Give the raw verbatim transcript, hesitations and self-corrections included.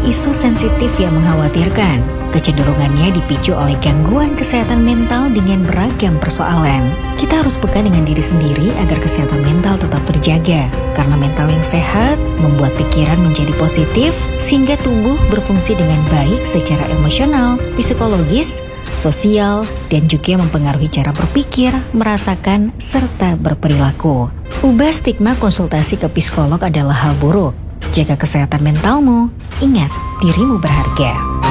isu sensitif yang mengkhawatirkan. Kecenderungannya dipicu oleh gangguan kesehatan mental dengan beragam persoalan. Kita harus peka dengan diri sendiri agar kesehatan mental tetap terjaga. Karena mental yang sehat membuat pikiran menjadi positif sehingga tubuh berfungsi dengan baik secara emosional, psikologis, sosial, dan juga mempengaruhi cara berpikir, merasakan, serta berperilaku. Ubah stigma konsultasi ke psikolog adalah hal buruk. Jaga kesehatan mentalmu, ingat dirimu berharga.